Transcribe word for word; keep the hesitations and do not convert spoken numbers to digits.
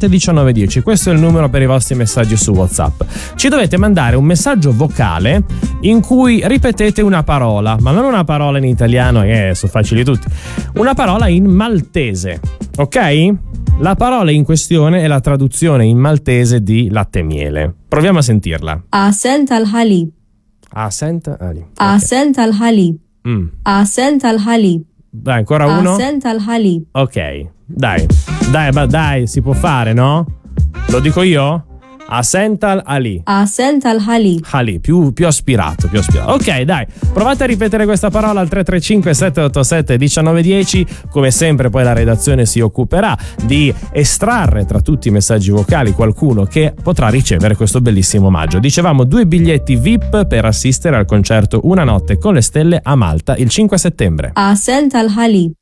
sette diciannove dieci. Questo è il numero per i vostri messaggi su WhatsApp. Ci dovete mandare un messaggio vocale in cui ripetete una parola, ma non una parola in italiano, che eh, sono facili tutti, una parola in maltese, ok? La parola in questione è la traduzione in maltese di latte e miele. Proviamo a sentirla. أحسنت الحليب. أحسنت الحليب. أحسنت الحليب. Mm. أحسنت الحليب. Dai, ancora uno. أحسنت الحليب. Ok, dai, dai, ma dai, si può fare, no? Lo dico io? Asental Ali. أحسنت الحليب. Ali, più, più aspirato, più aspirato. Ok, dai, provate a ripetere questa parola al tre tre cinque sette otto sette uno nove uno zero. Come sempre poi la redazione si occuperà di estrarre tra tutti i messaggi vocali qualcuno che potrà ricevere questo bellissimo omaggio. Dicevamo due biglietti V I P per assistere al concerto Una notte con le stelle a Malta il cinque settembre. أحسنت الحليب.